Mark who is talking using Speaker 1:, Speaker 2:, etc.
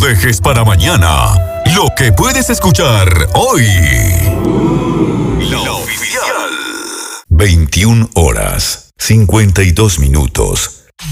Speaker 1: dejes para mañana. Lo que puedes escuchar hoy. La oficial. 21 horas, 52 minutos.